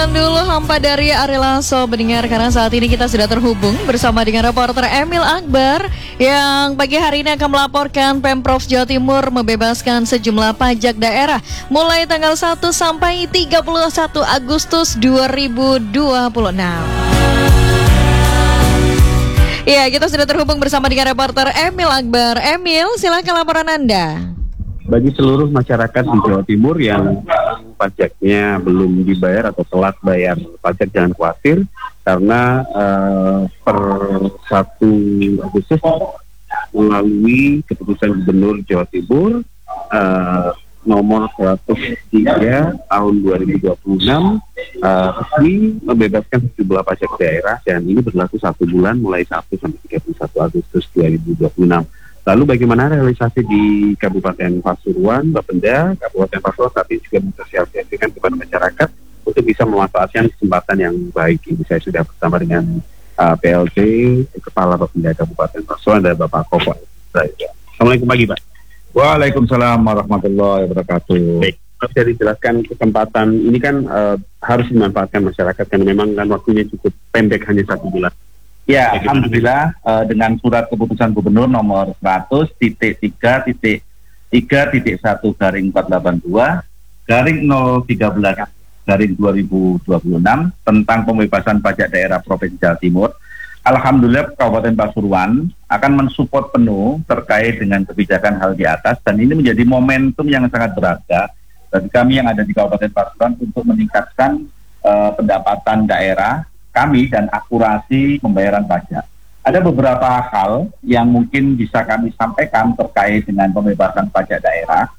Dulu hampa dari Ari Lasso mendengar, karena saat ini kita sudah terhubung bersama dengan reporter Emil Akbar yang pagi hari ini akan melaporkan Pemprov Jawa Timur membebaskan sejumlah pajak daerah mulai tanggal 1 sampai 31 Agustus 2026. Ya, kita sudah terhubung bersama dengan reporter Emil Akbar. Emil, silakan laporan Anda. Bagi seluruh masyarakat di Jawa Timur yang pajaknya belum dibayar atau telat bayar pajak, jangan khawatir karena per 1 Agustus melalui keputusan Gubernur Jawa Timur nomor 103 tahun 2026 resmi membebaskan sejumlah pajak daerah, dan ini berlaku 1 bulan mulai 1 sampai 31 Agustus 2026. Lalu bagaimana realisasi di Kabupaten Pasuruan, Bapenda, Kabupaten Pasuruan saat ini juga mensosialisasikan kepada masyarakat untuk bisa memanfaatkan kesempatan yang baik ini. Saya sudah bersama dengan PLT Kepala Bapenda Kabupaten Pasuruan dan Bapak Kofal. Assalamualaikum pagi, Pak. Waalaikumsalam warahmatullahi wabarakatuh. Baik, bisa dijelaskan kesempatan ini kan harus dimanfaatkan masyarakat karena memang kan waktunya cukup pendek, hanya 1 bulan. Ya, alhamdulillah dengan surat keputusan Gubernur nomor 100.3.1/013/2026 tentang pembebasan pajak daerah Provinsi Jawa Timur. Alhamdulillah Kabupaten Pasuruan akan mensupport penuh terkait dengan kebijakan hal di atas, dan ini menjadi momentum yang sangat berharga bagi kami yang ada di Kabupaten Pasuruan untuk meningkatkan pendapatan daerah kami dan akurasi pembayaran pajak. Ada beberapa hal yang mungkin bisa kami sampaikan terkait dengan pembebasan pajak daerah.